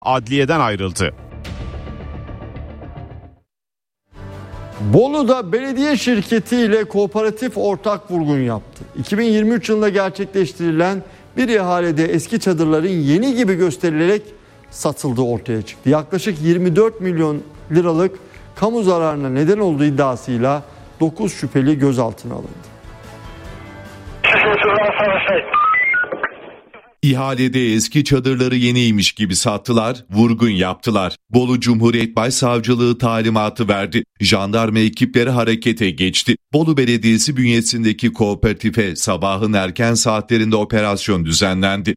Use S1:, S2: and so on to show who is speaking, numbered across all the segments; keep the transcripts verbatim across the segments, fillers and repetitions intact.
S1: adliyeden ayrıldı.
S2: Bolu'da belediye şirketi ile kooperatif ortak vurgun yaptı. iki bin yirmi üç yılında gerçekleştirilen bir ihalede eski çadırların yeni gibi gösterilerek satıldığı ortaya çıktı. Yaklaşık yirmi dört milyon liralık kamu zararına neden olduğu iddiasıyla dokuz şüpheli gözaltına alındı.
S3: İhalede eski çadırları yeniymiş gibi sattılar, vurgun yaptılar. Bolu Cumhuriyet Başsavcılığı talimatı verdi. Jandarma ekipleri harekete geçti. Bolu Belediyesi bünyesindeki kooperatife sabahın erken saatlerinde operasyon düzenlendi.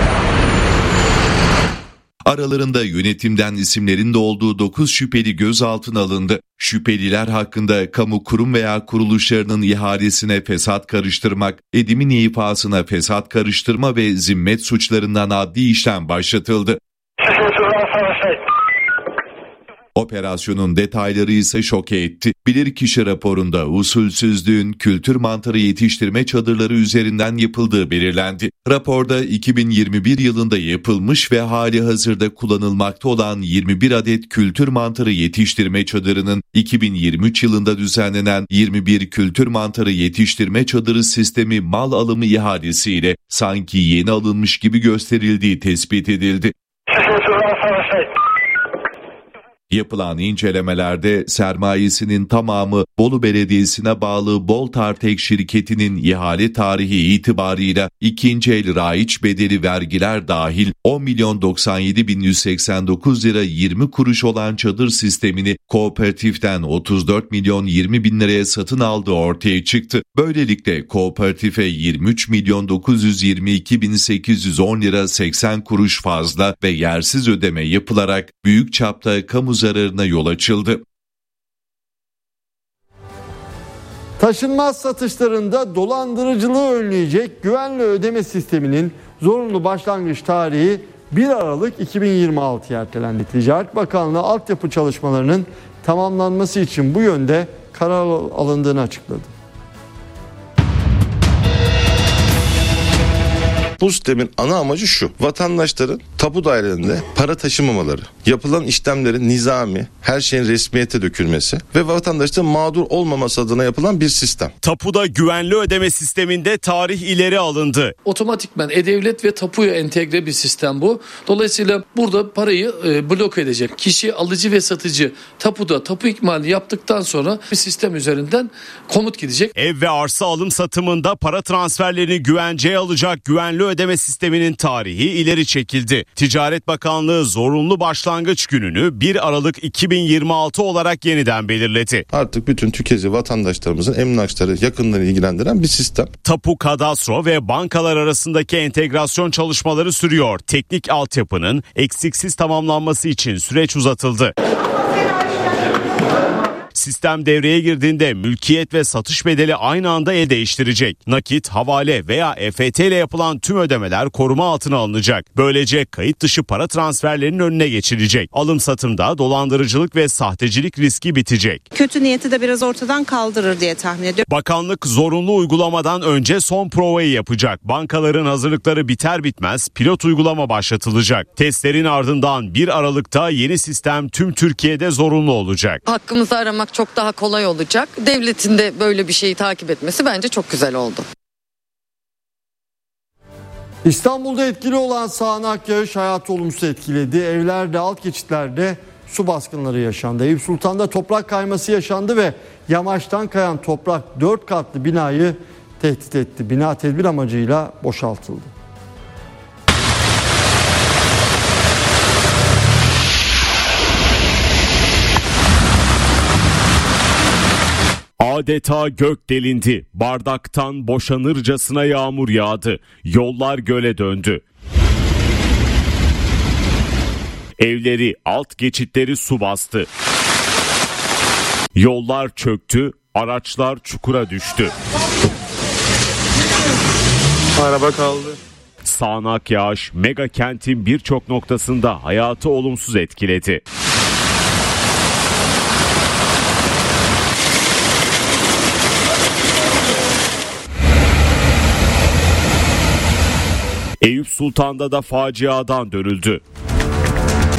S3: Aralarında yönetimden isimlerin de olduğu dokuz şüpheli gözaltına alındı. Şüpheliler hakkında kamu kurum veya kuruluşlarının ihalesine fesat karıştırmak, edimin ifasına fesat karıştırma ve zimmet suçlarından adli işlem başlatıldı. Operasyonun detayları ise şoke etti. Bilirkişi raporunda usulsüzlüğün kültür mantarı yetiştirme çadırları üzerinden yapıldığı belirlendi. Raporda iki bin yirmi bir yılında yapılmış ve hali hazırda kullanılmakta olan yirmi bir adet kültür mantarı yetiştirme çadırının iki bin yirmi üç yılında düzenlenen yirmi bir kültür mantarı yetiştirme çadırı sistemi mal alımı ihalesiyle sanki yeni alınmış gibi gösterildiği tespit edildi. Yapılan incelemelerde sermayesinin tamamı Bolu Belediyesi'ne bağlı Boltartek şirketinin ihale tarihi itibarıyla ikinci el raiç bedeli vergiler dahil on milyon doksan yedi bin yüz seksen dokuz lira yirmi kuruş olan çadır sistemini kooperatiften otuz dört milyon yirmi bin liraya satın aldığı ortaya çıktı. Böylelikle kooperatife yirmi üç milyon dokuz yüz yirmi iki bin sekiz yüz on lira seksen kuruş fazla ve yersiz ödeme yapılarak büyük çapta kamu zararına yol açıldı.
S2: Taşınmaz satışlarında dolandırıcılığı önleyecek güvenli ödeme sisteminin zorunlu başlangıç tarihi bir Aralık iki bin yirmi altıya ertelendi. Ticaret Bakanlığı altyapı çalışmalarının tamamlanması için bu yönde karar alındığını açıkladı.
S4: Bu sistemin ana amacı şu: vatandaşların tapu dairelerinde para taşımamaları, yapılan işlemlerin nizami, her şeyin resmiyete dökülmesi ve vatandaşların mağdur olmaması adına yapılan bir sistem.
S1: Tapuda güvenli ödeme sisteminde tarih ileri alındı.
S5: Otomatikman E-Devlet ve tapuya entegre bir sistem bu. Dolayısıyla burada parayı e, blok edecek. Kişi, alıcı ve satıcı tapuda tapu ikmali yaptıktan sonra bir sistem üzerinden komut gidecek.
S1: Ev ve arsa alım satımında para transferlerini güvenceye alacak güvenli ödeme sisteminin tarihi ileri çekildi. Ticaret Bakanlığı zorunlu başlangıç gününü bir Aralık iki bin yirmi altı olarak yeniden belirledi.
S4: Artık bütün Türkiye vatandaşlarımızın emlakçıları yakından ilgilendiren bir sistem.
S1: Tapu, kadastro ve bankalar arasındaki entegrasyon çalışmaları sürüyor. Teknik altyapının eksiksiz tamamlanması için süreç uzatıldı. Sistem devreye girdiğinde mülkiyet ve satış bedeli aynı anda el değiştirecek. Nakit, havale veya E F T ile yapılan tüm ödemeler koruma altına alınacak. Böylece kayıt dışı para transferlerinin önüne geçilecek. Alım satımda dolandırıcılık ve sahtecilik riski bitecek.
S6: Kötü niyeti de biraz ortadan kaldırır diye tahmin ediyorum.
S1: Bakanlık zorunlu uygulamadan önce son provayı yapacak. Bankaların hazırlıkları biter bitmez pilot uygulama başlatılacak. Testlerin ardından bir Aralık'ta yeni sistem tüm Türkiye'de zorunlu olacak.
S7: Hakkımızı aramak çok daha kolay olacak. Devletin de böyle bir şeyi takip etmesi bence çok güzel oldu.
S2: İstanbul'da etkili olan sağanak yağış hayatı olumsuz etkiledi. Evlerde, alt geçitlerde su baskınları yaşandı. Eyüp Sultan'da toprak kayması yaşandı ve yamaçtan kayan toprak dört katlı binayı tehdit etti. Bina tedbir amacıyla boşaltıldı.
S1: Adeta gök delindi. Bardaktan boşanırcasına yağmur yağdı. Yollar göle döndü. Evleri, alt geçitleri su bastı. Yollar çöktü, araçlar çukura düştü.
S8: Araba kaldı.
S1: Sağanak yağış mega kentin birçok noktasında hayatı olumsuz etkiledi. Eyüp Sultan'da da faciadan dönüldü.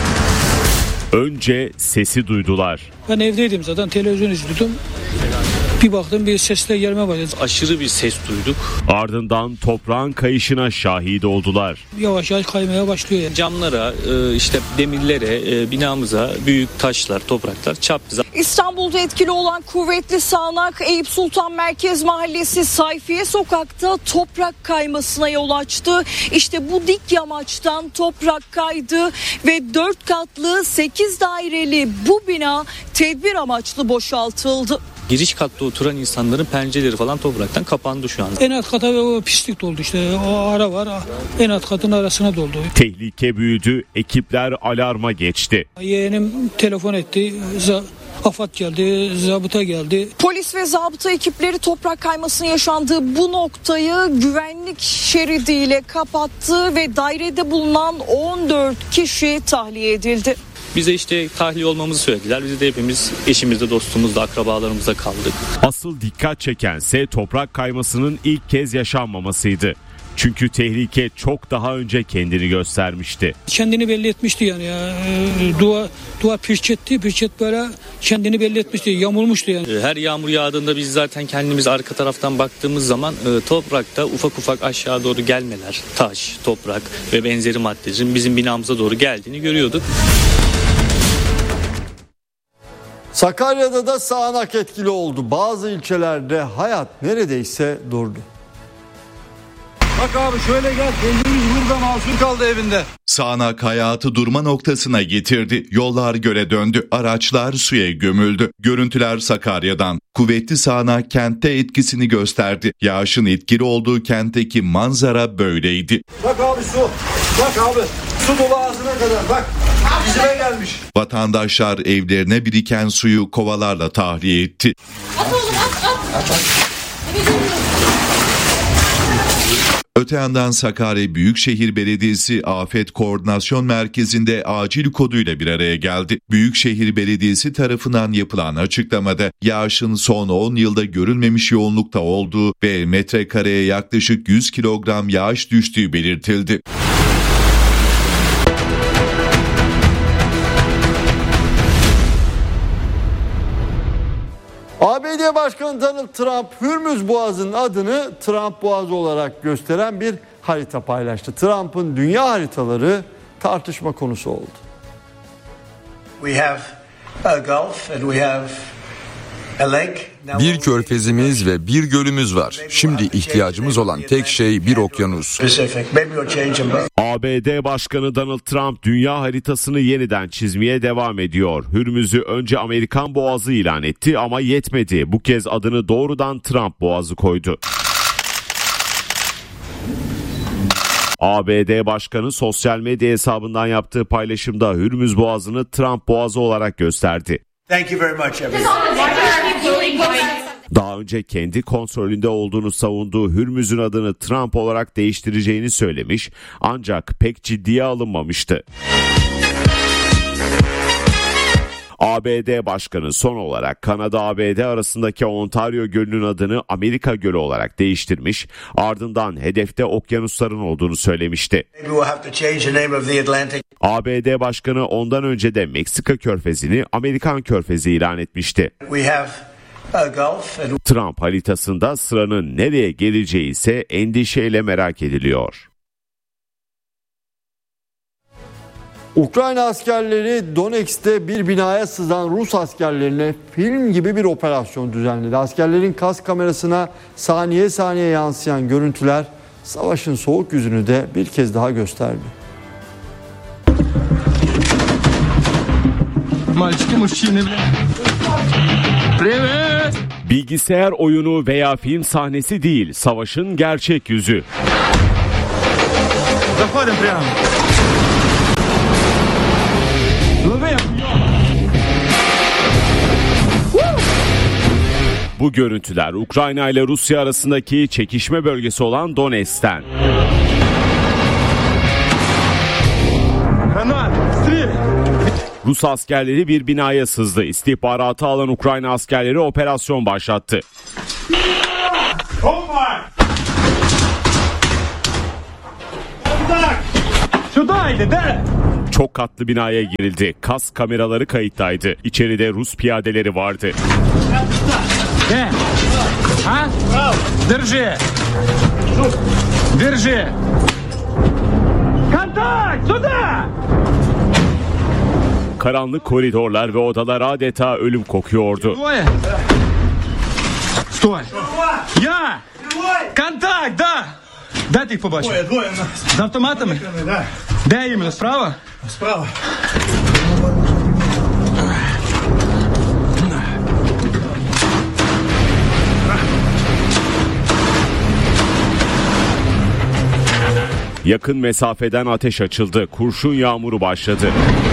S1: Önce sesi duydular.
S9: Ben evdeydim zaten, televizyon izliyordum. Bir baktım bir sesler gelmeye başladı.
S10: Aşırı bir ses duyduk.
S1: Ardından toprağın kayışına şahit oldular.
S9: Yavaş yavaş kaymaya başlıyor yani.
S10: Camlara, işte demirlere, binamıza büyük taşlar, topraklar çarptı.
S11: İstanbul'da etkili olan kuvvetli sağanak Eyüp Sultan Merkez Mahallesi Sayfiye Sokak'ta toprak kaymasına yol açtı. İşte bu dik yamaçtan toprak kaydı ve dört katlı sekiz daireli bu bina tedbir amaçlı boşaltıldı.
S10: Giriş katta oturan insanların pencereleri falan topraktan kapandı şu an.
S9: En alt kata o pislik doldu işte. O ara var. En alt katın arasına doldu.
S1: Tehlike büyüdü. Ekipler alarma geçti.
S9: Yeğenim telefon etti. AFAD geldi, zabıta geldi.
S11: Polis ve zabıta ekipleri toprak kaymasının yaşandığı bu noktayı güvenlik şeridiyle kapattı ve dairede bulunan on dört kişi tahliye edildi.
S10: Bize işte tahliye olmamızı söylediler. Biz de hepimiz eşimizle, dostumuzla, akrabalarımızla kaldık.
S1: Asıl dikkat çekense toprak kaymasının ilk kez yaşanmamasıydı. Çünkü tehlike çok daha önce kendini göstermişti.
S9: Kendini belli etmişti yani ya. Dua dua pirçetti, pirçet böyle kendini belli etmişti, yamulmuştu yani.
S10: Her yağmur yağdığında biz zaten kendimiz arka taraftan baktığımız zaman toprakta ufak ufak aşağı doğru gelmeler, taş, toprak ve benzeri maddelerin bizim binamıza doğru geldiğini görüyorduk.
S2: Sakarya'da da sağanak etkili oldu. Bazı ilçelerde hayat neredeyse durdu.
S12: Bak abi şöyle gel. Kendimiz burada mahsur kaldı evinde.
S3: Sağanak hayatı durma noktasına getirdi. Yollar göle döndü. Araçlar suya gömüldü. Görüntüler Sakarya'dan. Kuvvetli sağanak kentte etkisini gösterdi. Yağışın etkili olduğu kentteki manzara böyleydi.
S12: Bak abi su. Bak abi. Su dolu ağzına kadar bak. Dizime gelmiş.
S3: Vatandaşlar evlerine biriken suyu kovalarla tahliye etti.
S13: At oğlum at at. At at.
S3: Öte yandan Sakarya Büyükşehir Belediyesi Afet Koordinasyon Merkezi'nde acil koduyla bir araya geldi. Büyükşehir Belediyesi tarafından yapılan açıklamada yağışın son on yılda görülmemiş yoğunlukta olduğu ve metrekareye yaklaşık yüz kilogram yağış düştüğü belirtildi.
S2: A B D Başkanı Donald Trump, Hürmüz Boğazı'nın adını Trump Boğazı olarak gösteren bir harita paylaştı. Trump'ın dünya haritaları tartışma konusu oldu.
S14: We have a gulf and we have a lake.
S15: Bir körfezimiz ve bir gölümüz var. Şimdi ihtiyacımız olan tek şey bir okyanus.
S1: A B D Başkanı Donald Trump dünya haritasını yeniden çizmeye devam ediyor. Hürmüz'ü önce Amerikan Boğazı ilan etti ama yetmedi. Bu kez adını doğrudan Trump Boğazı koydu. A B D Başkanı sosyal medya hesabından yaptığı paylaşımda Hürmüz Boğazı'nı Trump Boğazı olarak gösterdi.
S14: Thank you very much everyone.
S1: Daha önce kendi kontrolünde olduğunu savunduğu Hürmüz'ün adını Trump olarak değiştireceğini söylemiş ancak pek ciddiye alınmamıştı. A B D Başkanı son olarak Kanada-A B D arasındaki Ontario Gölü'nün adını Amerika Gölü olarak değiştirmiş, ardından hedefte okyanusların olduğunu söylemişti. A B D Başkanı ondan önce de Meksika Körfezi'ni Amerikan Körfezi ilan etmişti. Trump haritasında sıranın nereye geleceği ise endişeyle merak ediliyor.
S2: Ukrayna askerleri Donetsk'te bir binaya sızan Rus askerlerine film gibi bir operasyon düzenledi. Askerlerin kas kamerasına saniye saniye yansıyan görüntüler savaşın soğuk yüzünü de bir kez daha gösterdi.
S1: Bilgisayar oyunu veya film sahnesi değil, savaşın gerçek yüzü. Bu görüntüler Ukrayna ile Rusya arasındaki çekişme bölgesi olan Donetsk'ten. Rus askerleri bir binaya sızdı. İstihbaratı alan Ukrayna askerleri operasyon başlattı. Çok katlı binaya girildi. Kas kameraları kayıttaydı. İçeride Rus piyadeleri vardı.
S16: Ha? Держи! Держи! Kontakt! Сюда!
S1: Karanlık koridorlar ve odalar adeta ölüm kokuyordu.
S16: Стой! Я! Контакт, да! Дайте їх побачити. Двоє, двоє. З автоматами? Да. Де іменно? Справа? Справа.
S1: Yakın mesafeden ateş açıldı. Kurşun yağmuru başladı.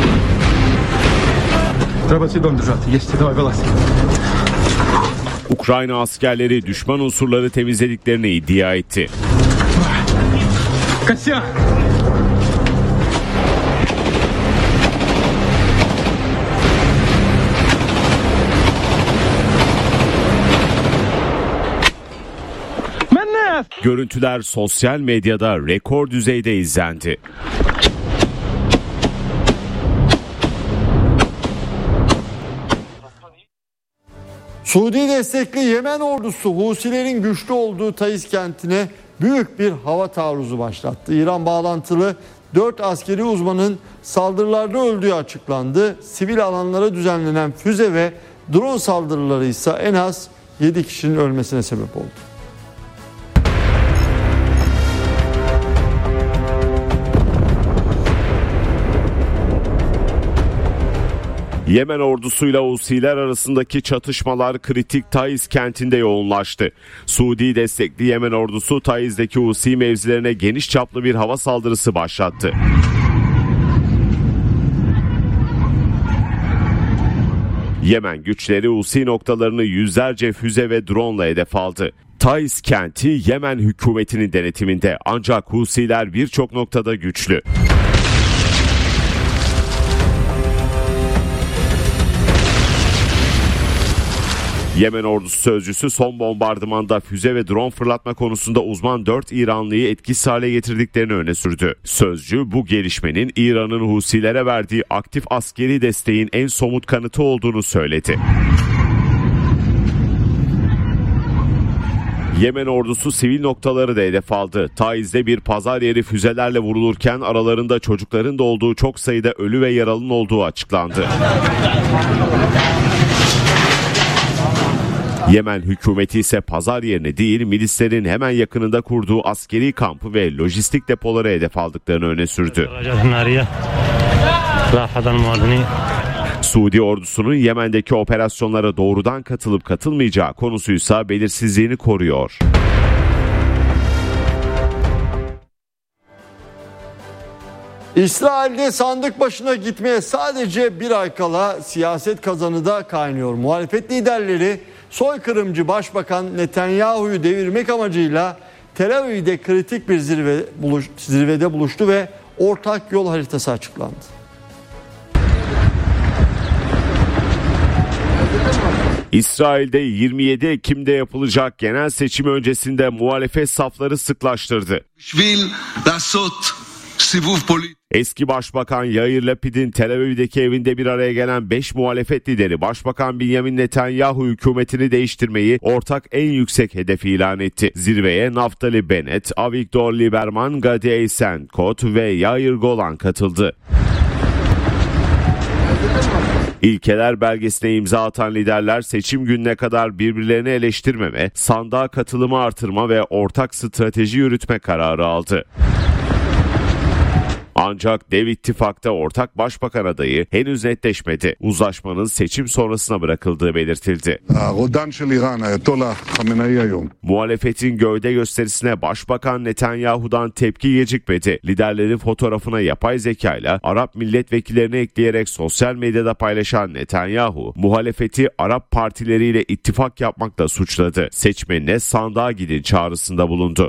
S16: Треба цей дом держати. Єсть, давай, вилазь.
S1: Ukrayna askerleri düşman unsurları temizlediklerini iddia etti.
S16: Костя!
S1: Görüntüler sosyal medyada rekor düzeyde izlendi.
S2: Suudi destekli Yemen ordusu Husilerin güçlü olduğu Taiz kentine büyük bir hava taarruzu başlattı. İran bağlantılı dört askeri uzmanın saldırılarda öldüğü açıklandı. Sivil alanlara düzenlenen füze ve drone saldırıları ise en az yedi kişinin ölmesine sebep oldu.
S1: Yemen ordusuyla Husiler arasındaki çatışmalar kritik Taiz kentinde yoğunlaştı. Suudi destekli Yemen ordusu Taiz'deki Husi mevzilerine geniş çaplı bir hava saldırısı başlattı. Yemen güçleri Husi noktalarını yüzlerce füze ve drone ile hedef aldı. Taiz kenti Yemen hükümetinin denetiminde, ancak Husiler birçok noktada güçlü. Yemen ordusu sözcüsü son bombardımanda füze ve drone fırlatma konusunda uzman dört İranlıyı etkisiz hale getirdiklerini öne sürdü. Sözcü bu gelişmenin İran'ın Husilere verdiği aktif askeri desteğin en somut kanıtı olduğunu söyledi. Yemen ordusu sivil noktaları da hedef aldı. Taiz'de bir pazar yeri füzelerle vurulurken aralarında çocukların da olduğu çok sayıda ölü ve yaralının olduğu açıklandı. Yemen hükümeti ise pazar yerini değil, milislerin hemen yakınında kurduğu askeri kampı ve lojistik depoları hedef aldıklarını öne sürdü. Suudi ordusunun Yemen'deki operasyonlara doğrudan katılıp katılmayacağı konusuysa belirsizliğini koruyor.
S2: İsrail'de sandık başına gitmeye sadece bir ay kala siyaset kazanı da kaynıyor. Muhalefet liderleri soykırımcı Başbakan Netanyahu'yu devirmek amacıyla Tel Aviv'de kritik bir zirve buluş, zirvede buluştu ve ortak yol haritası açıklandı.
S1: İsrail'de yirmi yedi Ekim'de yapılacak genel seçim öncesinde muhalefet safları sıklaştırdı. Eski Başbakan Yair Lapid'in Tel Aviv'deki evinde bir araya gelen beş muhalefet lideri Başbakan Benjamin Netanyahu hükümetini değiştirmeyi ortak en yüksek hedef ilan etti. Zirveye Naftali Bennett, Avigdor Lieberman, Gadi Eisenkot ve Yair Golan katıldı. İlkeler belgesine imza atan liderler seçim gününe kadar birbirlerini eleştirmeme, sandığa katılımı artırma ve ortak strateji yürütme kararı aldı. Ancak dev ittifakta ortak başbakan adayı henüz netleşmedi. Uzlaşmanın seçim sonrasına bırakıldığı belirtildi. Muhalefetin gövde gösterisine Başbakan Netanyahu'dan tepki gecikmedi. Liderlerin fotoğrafına yapay zekayla Arap milletvekillerini ekleyerek sosyal medyada paylaşan Netanyahu, muhalefeti Arap partileriyle ittifak yapmakla suçladı. Seçmenine sandığa gidin çağrısında bulundu.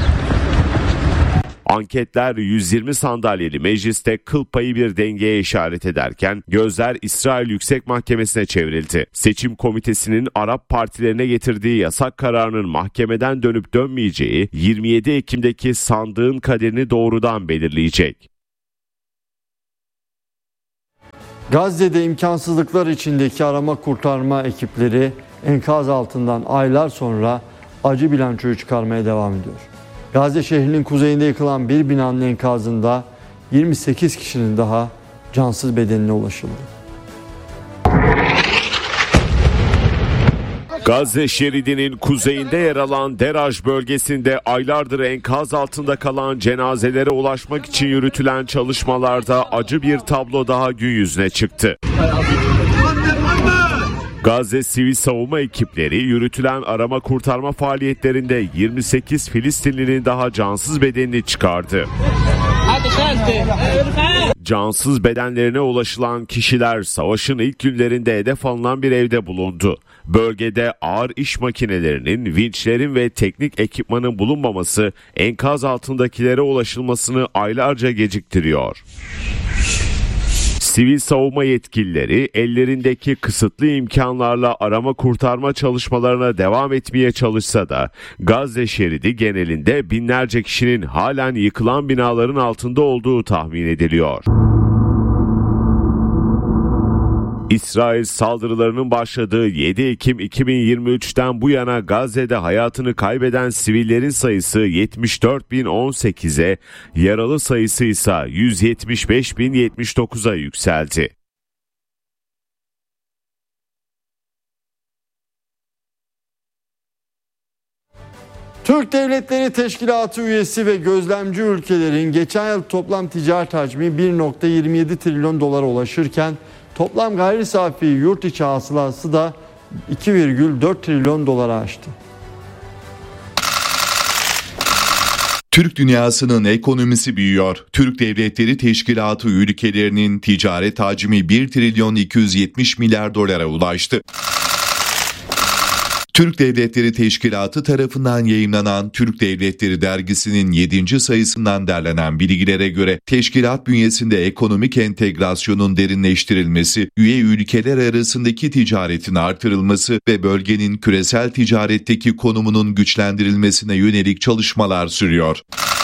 S1: Anketler yüz yirmi sandalyeli mecliste kıl payı bir dengeye işaret ederken gözler İsrail Yüksek Mahkemesi'ne çevrildi. Seçim komitesinin Arap partilerine getirdiği yasak kararının mahkemeden dönüp dönmeyeceği yirmi yedi Ekim'deki sandığın kaderini doğrudan belirleyecek.
S2: Gazze'de imkansızlıklar içindeki arama kurtarma ekipleri enkaz altından aylar sonra acı bilançoyu çıkarmaya devam ediyor. Gazze şehrinin kuzeyinde yıkılan bir binanın enkazında yirmi sekiz kişinin daha cansız bedenine ulaşıldı.
S1: Gazze şeridinin kuzeyinde yer alan Deraj bölgesinde aylardır enkaz altında kalan cenazelere ulaşmak için yürütülen çalışmalarda acı bir tablo daha gün yüzüne çıktı. Gazze Sivil Savunma ekipleri yürütülen arama kurtarma faaliyetlerinde yirmi sekiz Filistinlinin daha cansız bedenini çıkardı. Cansız bedenlerine ulaşılan kişiler savaşın ilk günlerinde hedef alınan bir evde bulundu. Bölgede ağır iş makinelerinin, vinçlerin ve teknik ekipmanın bulunmaması enkaz altındakilere ulaşılmasını aylarca geciktiriyor. Sivil savunma yetkilileri ellerindeki kısıtlı imkanlarla arama kurtarma çalışmalarına devam etmeye çalışsa da Gazze şeridi genelinde binlerce kişinin halen yıkılan binaların altında olduğu tahmin ediliyor. İsrail saldırılarının başladığı yedi Ekim iki bin yirmi üç'ten bu yana Gazze'de hayatını kaybeden sivillerin sayısı yetmiş dört bin on sekize, yaralı sayısı ise yüz yetmiş beş bin yetmiş dokuz'a yükseldi.
S2: Türk Devletleri Teşkilatı üyesi ve gözlemci ülkelerin geçen yıl toplam ticaret hacmi bir virgül yirmi yedi trilyon dolara ulaşırken toplam gayri safi yurt içi hasılası da iki virgül dört trilyon dolara aştı.
S3: Türk dünyasının ekonomisi büyüyor. Türk Devletleri Teşkilatı ülkelerinin ticaret hacmi bir trilyon iki yüz yetmiş milyar dolara ulaştı. Türk Devletleri Teşkilatı tarafından yayımlanan Türk Devletleri dergisinin yedinci sayısından derlenen bilgilere göre teşkilat bünyesinde ekonomik entegrasyonun derinleştirilmesi, üye ülkeler arasındaki ticaretin artırılması ve bölgenin küresel ticaretteki konumunun güçlendirilmesine yönelik çalışmalar sürüyor.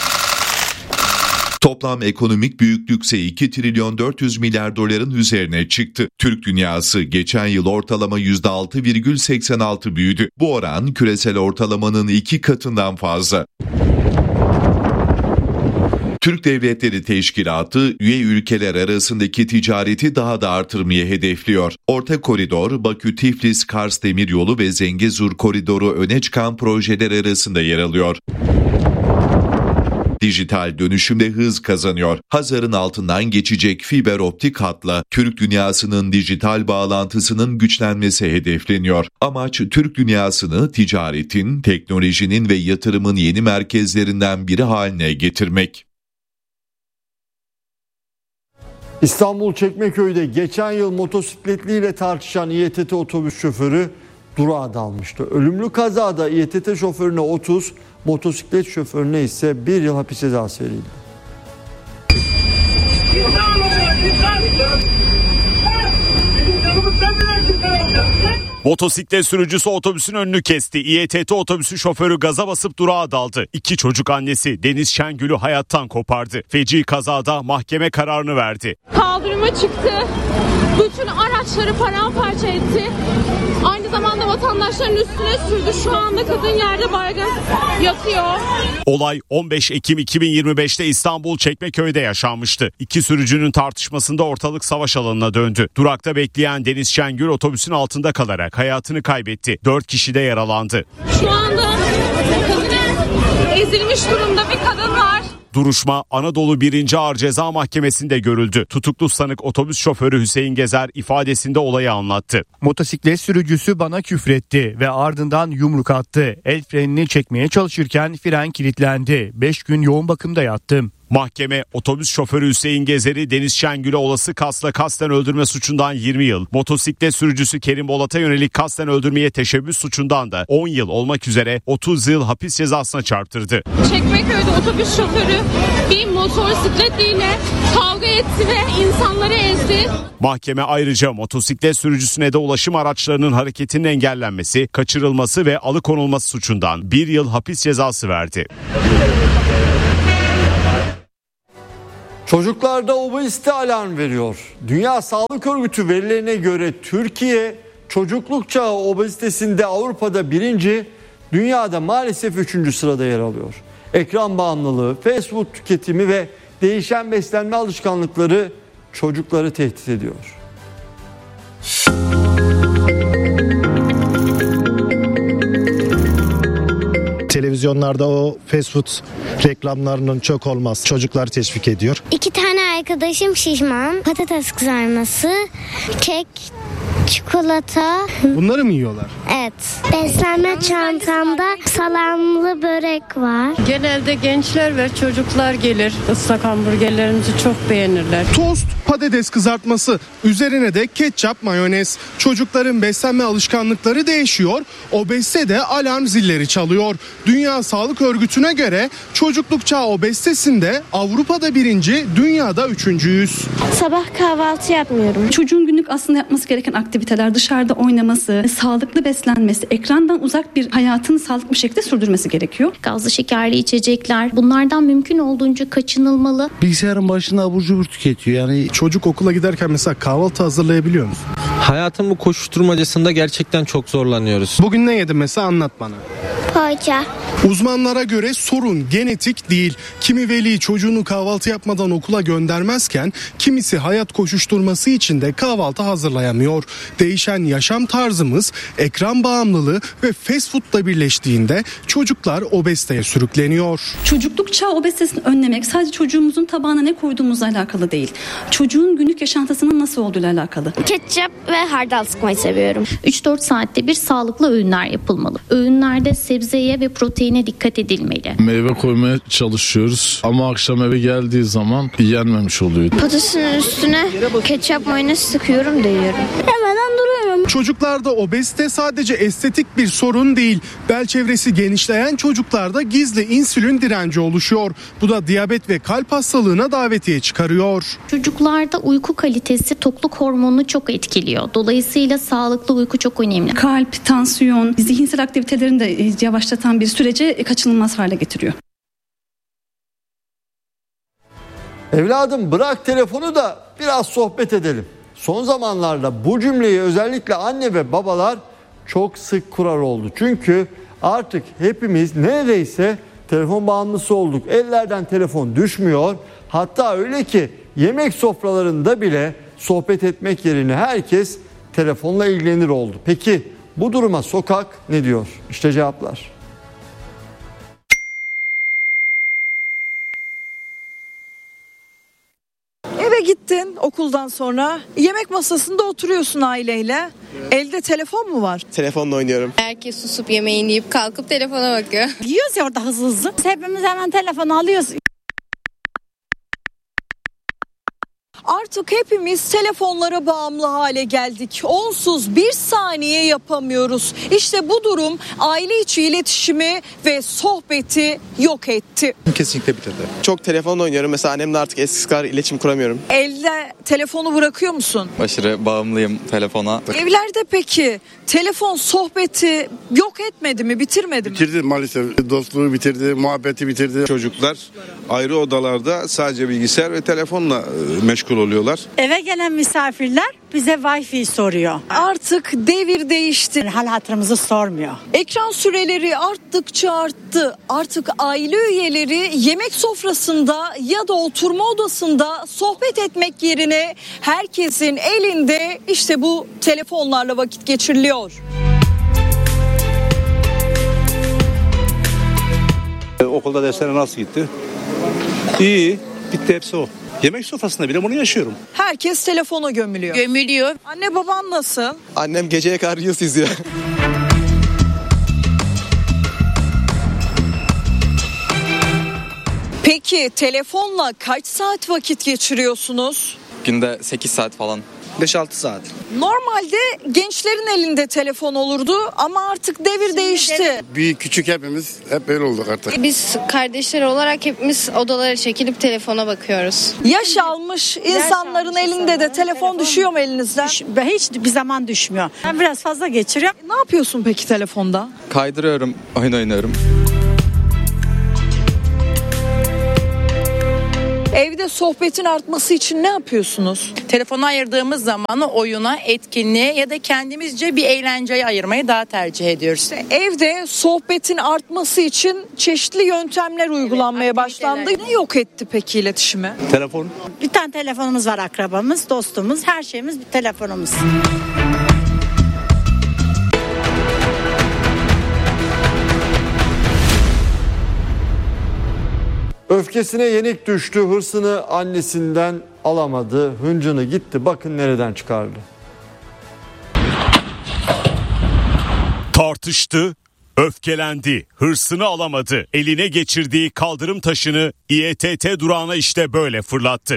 S3: Toplam ekonomik büyüklükse iki trilyon dört yüz milyar doların üzerine çıktı. Türk dünyası geçen yıl ortalama yüzde altı virgül seksen altı büyüdü. Bu oran küresel ortalamanın iki katından fazla. Türk Devletleri Teşkilatı üye ülkeler arasındaki ticareti daha da artırmayı hedefliyor. Orta Koridor, Bakü-Tiflis-Kars Demiryolu ve Zengezur Koridoru öne çıkan projeler arasında yer alıyor. Dijital dönüşümde hız kazanıyor. Hazar'ın altından geçecek fiber optik hatla Türk dünyasının dijital bağlantısının güçlenmesi hedefleniyor. Amaç Türk dünyasını ticaretin, teknolojinin ve yatırımın yeni merkezlerinden biri haline getirmek.
S2: İstanbul Çekmeköy'de geçen yıl motosikletliyle tartışan İETT otobüs şoförü durağa dalmıştı. Ölümlü kazada İETT şoförüne otuz, motosiklet şoförüne ise bir yıl hapis cezası verildi.
S1: Motosiklet sürücüsü otobüsün önünü kesti. İETT otobüsü şoförü gaza basıp durağa daldı. İki çocuk annesi Deniz Şengül'ü hayattan kopardı. Feci kazada mahkeme kararını verdi.
S13: Kaldırıma çıktı. Bütün araçları paramparça etti. Aynı zamanda vatandaşların üstüne sürdü. Şu anda kadın yerde baygın yatıyor.
S1: Olay on beş Ekim iki bin yirmi beş'te İstanbul Çekmeköy'de yaşanmıştı. İki sürücünün tartışmasında ortalık savaş alanına döndü. Durakta bekleyen Deniz Şengül otobüsün altında kalarak hayatını kaybetti. Dört kişi de yaralandı.
S13: Şu anda kadının ezilmiş durumda bir kadın var.
S1: Duruşma Anadolu birinci Ağır Ceza Mahkemesi'nde görüldü. Tutuklu sanık otobüs şoförü Hüseyin Gezer ifadesinde olayı anlattı.
S17: Motosiklet sürücüsü bana küfretti ve ardından yumruk attı. El frenini çekmeye çalışırken fren kilitlendi. beş gün yoğun bakımda yattım.
S1: Mahkeme otobüs şoförü Hüseyin Gezer'i Deniz Şengül'e olası kasla kasten öldürme suçundan yirmi yıl, motosiklet sürücüsü Kerim Bolat'a yönelik kasten öldürmeye teşebbüs suçundan da on yıl olmak üzere otuz yıl hapis cezasına çarptırdı.
S13: Çekmeköy'de otobüs şoförü bir motosikletliyle kavga etti ve insanları ezdi.
S1: Mahkeme ayrıca motosiklet sürücüsüne de ulaşım araçlarının hareketinin engellenmesi, kaçırılması ve alıkonulması suçundan bir yıl hapis cezası verdi.
S2: Çocuklarda obezite alarm veriyor. Dünya Sağlık Örgütü verilerine göre Türkiye çocukluk çağı obezitesinde Avrupa'da birinci, dünyada maalesef üçüncü sırada yer alıyor. Ekran bağımlılığı, fast food tüketimi ve değişen beslenme alışkanlıkları çocukları tehdit ediyor.
S18: Televizyonlarda o fast food reklamlarının çok olması çocukları teşvik ediyor.
S19: İki tane arkadaşım şişman, patates kızarması, kek, çikolata.
S18: Bunları mı yiyorlar?
S19: Evet. Beslenme çantamda salamlı börek var.
S20: Genelde gençler ve çocuklar gelir. Islak hamburgerlerimizi çok beğenirler.
S18: Tost, patates kızartması, üzerine de ketçap, mayonez. Çocukların beslenme alışkanlıkları değişiyor. Obezite de alarm zilleri çalıyor. Dünya Sağlık Örgütü'ne göre çocukluk çağı obezitesinde Avrupa'da birinci, dünyada üçüncüyüz.
S19: Sabah kahvaltı yapmıyorum.
S21: Çocuğun günlük aslında yapması gereken aktiviteler, dışarıda oynaması, sağlıklı beslenmesi, ekrandan uzak bir hayatını sağlıklı bir şekilde sürdürmesi gerekiyor.
S22: Gazlı şekerli içecekler, bunlardan mümkün olduğunca kaçınılmalı.
S23: Bilgisayarın başında abur cubur tüketiyor. Yani
S18: çocuk okula giderken mesela kahvaltı hazırlayabiliyor musun?
S24: Hayatın bu koşuşturmacasında gerçekten çok zorlanıyoruz.
S18: Bugün ne yedin mesela, anlat bana.
S19: Poğaça.
S18: Uzmanlara göre sorun genetik değil. Kimi veli çocuğunu kahvaltı yapmadan okula göndermezken kimisi hayat koşuşturması için de kahvaltı hazırlayamıyor. Değişen yaşam tarzımız, ekran bağımlılığı ve fast foodla birleştiğinde çocuklar obeziteye sürükleniyor.
S21: Çocukluk çağı obezitesini önlemek sadece çocuğumuzun tabağına ne koyduğumuzla alakalı değil. Çocuğun günlük yaşantısının nasıl olduğuyla alakalı.
S19: Ketçap ve hardal sıkmayı seviyorum.
S22: üç dört saatte bir sağlıklı öğünler yapılmalı. Öğünlerde sebzeye ve proteine dikkat edilmeli.
S25: Meyve koymaya çalışıyoruz ama akşam eve geldiği zaman yenmemiş oluyor.
S19: Patatesin üstüne ketçap mayonez sıkıyorum da yiyorum. Hemen duruyorum.
S18: Çocuklarda obezite sadece estetik bir sorun değil. Bel çevresi genişleyen çocuklarda gizli insülin direnci oluşuyor. Bu da diyabet ve kalp hastalığına davetiye çıkarıyor.
S22: Çocuklarda uyku kalitesi tokluk hormonunu çok etkiliyor. Dolayısıyla sağlıklı uyku çok önemli.
S21: Kalp, tansiyon, zihinsel aktivitelerini de yavaşlatan bir sürece kaçınılmaz hale getiriyor.
S2: Evladım bırak telefonu da biraz sohbet edelim. Son zamanlarda bu cümleyi özellikle anne ve babalar çok sık kurar oldu. Çünkü artık hepimiz neredeyse telefon bağımlısı olduk. Ellerden telefon düşmüyor. Hatta öyle ki yemek sofralarında bile sohbet etmek yerine herkes telefonla ilgilenir oldu. Peki bu duruma sokak ne diyor? İşte cevaplar.
S11: Eve gittin okuldan sonra, yemek masasında oturuyorsun aileyle. Evet. Elde telefon mu var?
S26: Telefonla oynuyorum.
S27: Herkes susup yemeğini yiyip kalkıp telefona bakıyor.
S28: Yiyoruz ya orada hızlı hızlı. Hepimiz hemen telefonu alıyoruz.
S11: Artık hepimiz telefonlara bağımlı hale geldik. Onsuz bir saniye yapamıyoruz. İşte bu durum aile içi iletişimi ve sohbeti yok etti.
S26: Kesinlikle bitirdi. Çok telefonla oynuyorum. Mesela annemle artık eskisi kadar iletişim kuramıyorum.
S11: Elde telefonu bırakıyor musun?
S29: Aşırı bağımlıyım telefona.
S11: Evlerde peki telefon sohbeti yok etmedi mi, bitirmedi mi?
S30: Bitirdi maalesef. Dostluğu bitirdi, muhabbeti bitirdi.
S31: Çocuklar ayrı odalarda sadece bilgisayar ve telefonla meşgul oluyorlar.
S28: Eve gelen misafirler bize Wi-Fi soruyor.
S11: Artık devir değişti.
S28: Hal hatırımızı sormuyor.
S11: Ekran süreleri arttıkça arttı. Artık aile üyeleri yemek sofrasında ya da oturma odasında sohbet etmek yerine herkesin elinde işte bu telefonlarla vakit geçiriliyor.
S32: Okulda dersler nasıl gitti? İyi, bitti hepsi o. Yemek sofrasında bile bunu yaşıyorum.
S11: Herkes telefona gömülüyor.
S27: Gömülüyor.
S11: Anne baban nasıl?
S26: Annem geceye kadar Reels izliyor.
S11: Peki telefonla kaç saat vakit geçiriyorsunuz?
S29: Günde sekiz saat falan.
S32: beş altı saat.
S11: Normalde gençlerin elinde telefon olurdu ama artık devir değişti.
S30: Büyük küçük hepimiz hep böyle olduk artık.
S27: Biz kardeşler olarak hepimiz odalara çekilip telefona bakıyoruz.
S11: Yaş almış insanların Yaş elinde de telefon, telefon düşüyor mu elinizden?
S28: Düş, hiç bir zaman düşmüyor. Ben biraz fazla geçiriyorum.
S11: Ne yapıyorsun peki telefonda?
S29: Kaydırıyorum, oyun oynuyorum.
S11: Evde sohbetin artması için ne yapıyorsunuz?
S3: Telefonu ayırdığımız zaman oyuna, etkinliğe ya da kendimizce bir eğlenceye ayırmayı daha tercih ediyoruz.
S11: Evde sohbetin artması için çeşitli yöntemler uygulanmaya evet, başlandı. Ne yok etti peki iletişimi?
S32: Telefon.
S28: Bir tane telefonumuz var, akrabamız, dostumuz, her şeyimiz bir telefonumuz.
S2: Öfkesine yenik düştü, hırsını annesinden alamadı, hıncını gitti. Bakın nereden çıkardı.
S1: Tartıştı, öfkelendi, hırsını alamadı. Eline geçirdiği kaldırım taşını İ E T T durağına işte böyle fırlattı.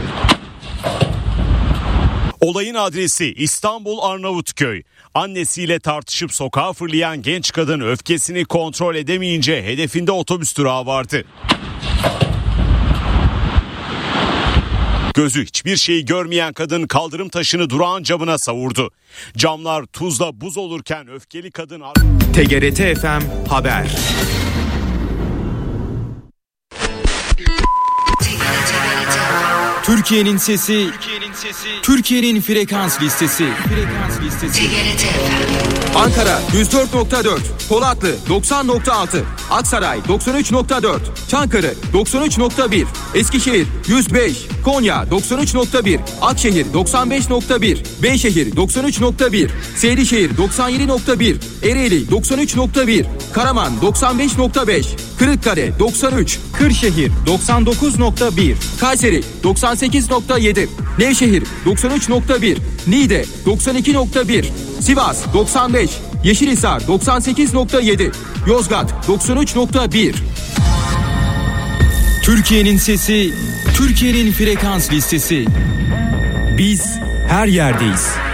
S1: Olayın adresi İstanbul Arnavutköy. Annesiyle tartışıp sokağa fırlayan genç kadın öfkesini kontrol edemeyince hedefinde otobüs durağı vardı. Gözü hiçbir şeyi görmeyen kadın kaldırım taşını durağın camına savurdu. Camlar tuzla buz olurken öfkeli kadın...
S4: T G R T F M Haber. Türkiye'nin sesi, Türkiye'nin sesi, Türkiye'nin frekans listesi. Frekans listesi. Ankara yüz dört nokta dört, Polatlı doksan nokta altı, Aksaray doksan üç nokta dört, Çankırı doksan üç nokta bir, Eskişehir yüz beş, Konya doksan üç nokta bir, Akşehir doksan beş nokta bir, Beyşehir doksan üç nokta bir, Seydişehir doksan yedi nokta bir, Ereğli doksan üç nokta bir, Karaman doksan beş nokta beş, Kırıkkale doksan üç, Kırşehir doksan dokuz nokta bir, Kayseri doksan sekiz nokta yedi, Nevşehir doksan üç nokta bir, Niğde doksan iki nokta bir, Sivas doksan beş, Yeşilhisar doksan sekiz nokta yedi, Yozgat doksan üç nokta bir. Türkiye'nin sesi, Türkiye'nin frekans listesi. Biz her yerdeyiz.